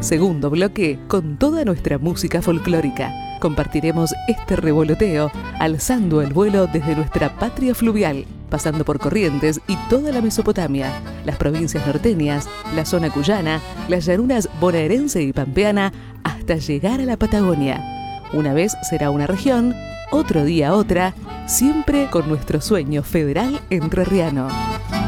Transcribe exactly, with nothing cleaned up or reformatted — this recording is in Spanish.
segundo bloque con toda nuestra música folclórica. Compartiremos este revoloteo, alzando el vuelo desde nuestra patria fluvial, pasando por Corrientes y toda la Mesopotamia, las provincias norteñas, la zona cuyana, las llanuras bonaerense y pampeana, hasta llegar a la Patagonia. Una vez será una región, otro día otra, siempre con nuestro sueño federal entrerriano.